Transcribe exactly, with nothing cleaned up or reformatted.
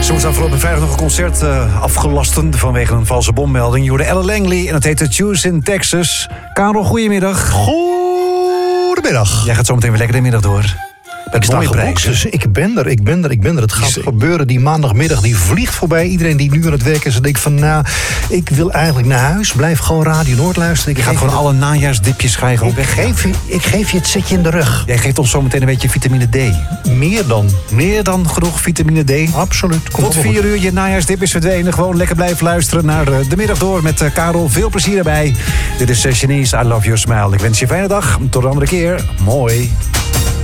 Ze moest afgelopen vrijdag nog een concert uh, afgelasten vanwege een valse bommelding. Je hoorde Ella Langley en het heette Choose in Texas. Karel, goedemiddag. Goedemiddag. Jij gaat zo meteen weer lekker de middag door. Ik sta geboekt, dus ik ben er, ik ben er, ik ben er. Het gaat Die- gebeuren, die maandagmiddag, die vliegt voorbij. Iedereen die nu aan het werk is en denkt van, nou, ik wil eigenlijk naar huis. Blijf gewoon Radio Noord luisteren. Ik Je gaat geef gewoon alle najaarsdipjes ga je gewoon ik weg. geef, je, ik geef je het zetje in de rug. Jij geeft ons zo meteen een beetje vitamine D. Meer dan. Meer dan genoeg vitamine D. Absoluut. Komt Tot allemaal vier uur, je najaarsdip is verdwenen. Gewoon lekker blijven luisteren naar uh, de middag door met uh, Karel. Veel plezier erbij. Dit is uh, Janice, I Love Your Smile. Ik wens je een fijne dag. Tot een andere keer. Mooi.